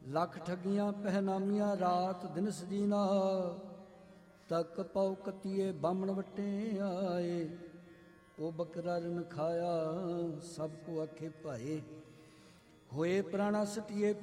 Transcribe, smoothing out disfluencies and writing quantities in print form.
ਲੱਖ ਠੱਗੀਆਂ ਪਹਿਨਾਮੀਆਂ ਰਾਤ ਦਿਨ ਸਜੀਨਾ, ਤੱਕ ਪਉ ਕਤੀਏ ਬਾਮਣ ਵਟੇ ਆਏ। ਉਹ ਬਕਰਾ ਰਨ ਖਾਇਆ ਸਭ ਕੋ ਆਖੇ ਭਾਏ, ਹੋਏ ਪ੍ਰਾਣਾ ਸਟੀਏ